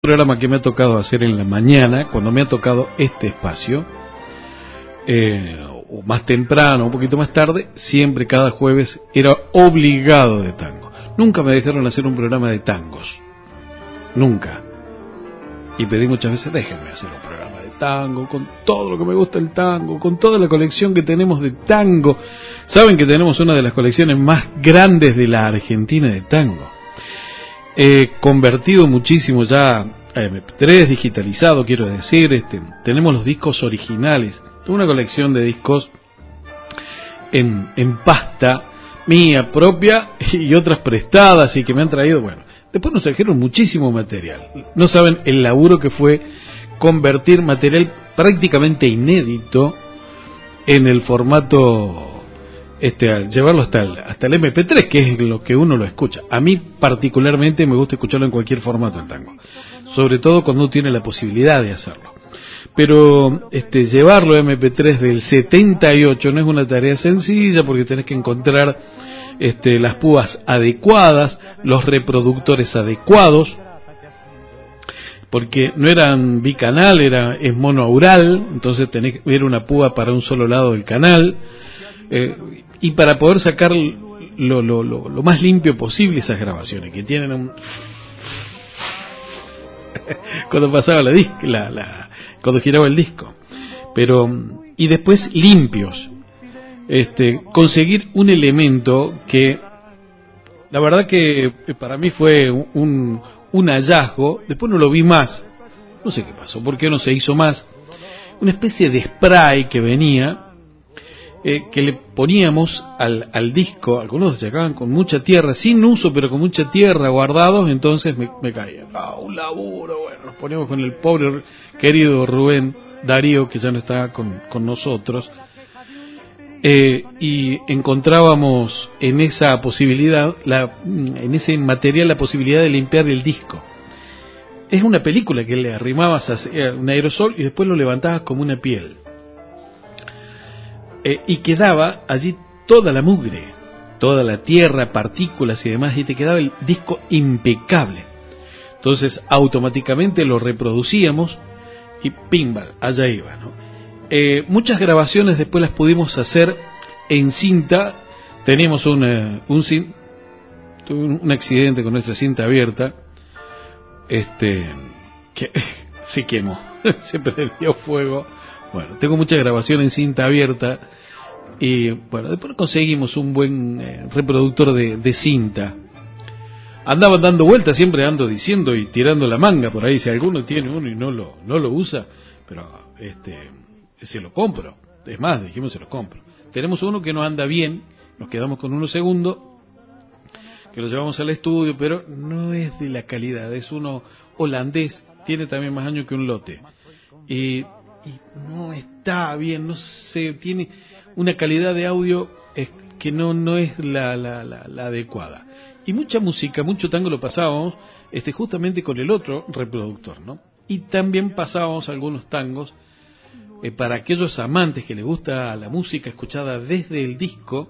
Programa que me ha tocado hacer en la mañana, cuando me ha tocado este espacio, o más temprano, un poquito más tarde, siempre cada jueves era obligado de tango. Nunca me dejaron hacer un programa de tangos, nunca. Y pedí muchas veces, déjenme hacer un programa de tango, con todo lo que me gusta el tango, con toda la colección que tenemos de tango. Saben que tenemos una de las colecciones más grandes de la Argentina de tango. He convertido muchísimo ya a MP3, digitalizado, quiero decir, tenemos los discos originales, una colección de discos en pasta, mía propia y otras prestadas y que me han traído, bueno, después nos trajeron muchísimo material. No saben el laburo que fue convertir material prácticamente inédito en el formato, llevarlo hasta el MP3, que es lo que uno lo escucha. A mí particularmente me gusta escucharlo en cualquier formato el tango, sobre todo cuando uno tiene la posibilidad de hacerlo. Pero llevarlo a MP3 del 78 no es una tarea sencilla, porque tenés que encontrar las púas adecuadas, los reproductores adecuados, porque no eran bicanal, es monoaural, entonces era una púa para un solo lado del canal, y para poder sacar lo más limpio posible esas grabaciones, que tienen cuando pasaba cuando giraba el disco, y después limpios, conseguir un elemento que la verdad que para mí fue un hallazgo. Después no lo vi más, no sé qué pasó, por qué no se hizo más, una especie de spray que venía, que le poníamos al disco. Algunos llegaban con mucha tierra, sin uso, pero con mucha tierra guardados, entonces me caía. Un laburo, bueno, nos poníamos con el pobre querido Rubén Darío, que ya no está con nosotros, y encontrábamos en esa posibilidad, en ese material, la posibilidad de limpiar el disco. Es una película que le arrimabas un aerosol y después lo levantabas como una piel. Y quedaba allí toda la mugre, toda la tierra, partículas y demás, y te quedaba el disco impecable. Entonces automáticamente lo reproducíamos y ¡pimbal! Allá iba, ¿no? Muchas grabaciones después las pudimos hacer en cinta. Teníamos tuve un accidente con nuestra cinta abierta, que se quemó, se prendió fuego. Bueno, tengo mucha grabación en cinta abierta y bueno, después conseguimos un buen reproductor de cinta. Andaban dando vueltas, siempre ando diciendo y tirando la manga por ahí, si alguno tiene uno y no lo usa, pero se lo compro. Es más, dijimos se lo compro. Tenemos uno que no anda bien, nos quedamos con uno segundo, que lo llevamos al estudio, pero no es de la calidad, es uno holandés, tiene también más años que un lote. Y no está bien, no sé, tiene una calidad de audio que no es la adecuada. Y mucha música, mucho tango lo pasábamos justamente con el otro reproductor, ¿no? Y también pasábamos algunos tangos para aquellos amantes que les gusta la música escuchada desde el disco,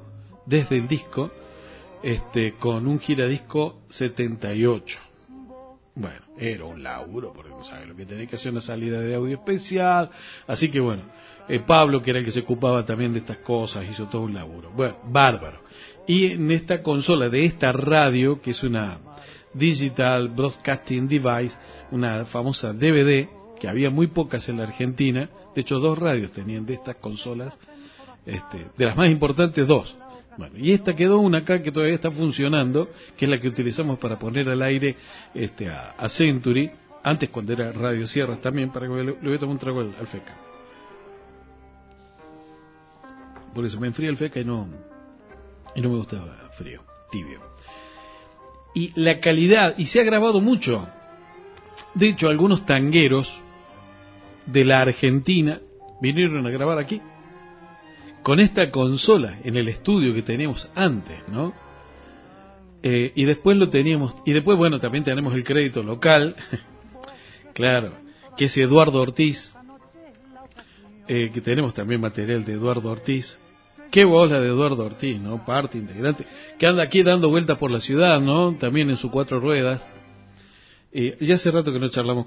con un giradisco 78. Bueno, era un laburo, porque no sabe lo que tenía que hacer, una salida de audio especial. Así que bueno, Pablo, que era el que se ocupaba también de estas cosas, hizo todo un laburo. Bueno, bárbaro. Y en esta consola de esta radio, que es una Digital Broadcasting Device, una famosa DVD, que había muy pocas en la Argentina, de hecho 2 radios tenían de estas consolas, de las más importantes 2. Bueno, y esta quedó una acá que todavía está funcionando, que es la que utilizamos para poner al aire a Century, antes cuando era Radio Sierras también, para que le voy a tomar un trago al feca. Por eso me enfría el feca y no me gusta frío, tibio. Y la calidad, y se ha grabado mucho. De hecho, algunos tangueros de la Argentina vinieron a grabar aquí, con esta consola en el estudio que teníamos antes, ¿no? Y después lo teníamos, y después, bueno, también tenemos el crédito local, claro, que es Eduardo Ortiz, que tenemos también material de Eduardo Ortiz. Qué bola de Eduardo Ortiz, ¿no? Parte integrante, que anda aquí dando vueltas por la ciudad, ¿no? También en sus 4 ruedas. Ya hace rato que no charlamos